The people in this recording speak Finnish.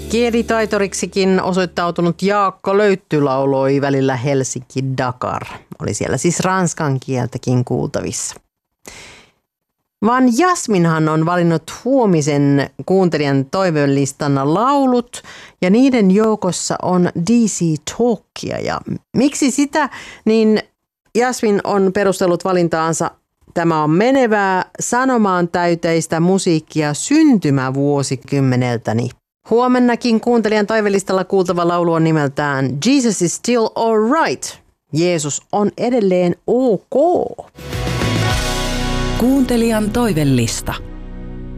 Kielitaitoriksikin osoittautunut Jaakko Löytty lauloi välillä Helsinki-Dakar. Oli siellä siis ranskan kieltäkin kuultavissa. Vaan Jasminhan on valinnut huomisen kuuntelijan toivelistan laulut ja niiden joukossa on DC Talkia. Ja miksi sitä, niin Jasmin on perustellut valintaansa. Tämä on menevää, sanomaan täyteistä musiikkia syntymävuosikymmeneltäni. Huomennakin kuuntelijan toivelistalla kuultava laulu on nimeltään Jesus is still alright. Jeesus on edelleen ok. Kuuntelijan toivelista.